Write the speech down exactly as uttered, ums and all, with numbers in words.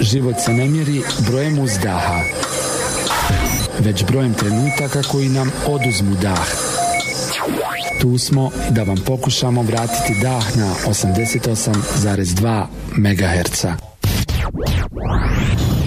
Život se ne mjeri brojem uzdaha, već brojem trenutaka koji nam oduzmu dah. Tu smo da vam pokušamo vratiti dah na osamdeset osam zarez dva megaherca.